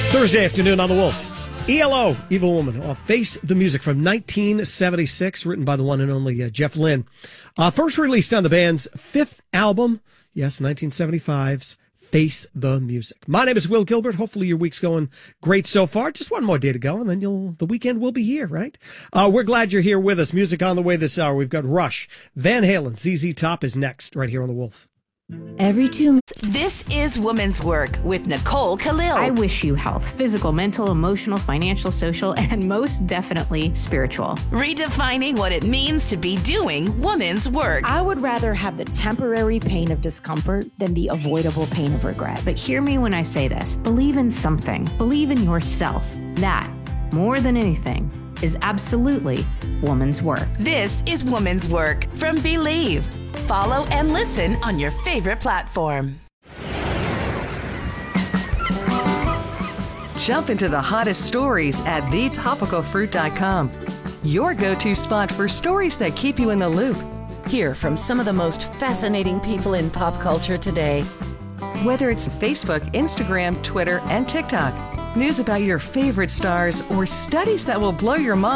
Thursday afternoon on The Wolf. ELO, Evil Woman, Face the Music from 1976, written by the one and only Jeff Lynne. First released on the band's fifth album, yes, 1975's Face the Music. My name is Will Gilbert. Hopefully your week's going great so far. Just one more day to go, and then the weekend will be here, right? We're glad you're here with us. Music on the way this hour. We've got Rush, Van Halen, ZZ Top is next, right here on The Wolf. Every 2 minutes. This is Women's Work with Nicole Khalil. I wish you health, physical, mental, emotional, financial, social, and most definitely spiritual. Redefining what it means to be doing women's work. I would rather have the temporary pain of discomfort than the avoidable pain of regret. But hear me when I say this. Believe in something. Believe in yourself. That, more than anything, is absolutely woman's work. This is Women's Work from Believe. Follow and listen on your favorite platform. Jump into the hottest stories at thetopicalfruit.com. Your go-to spot for stories that keep you in the loop. Hear from some of the most fascinating people in pop culture today. Whether it's Facebook, Instagram, Twitter, and TikTok. News about your favorite stars or studies that will blow your mind.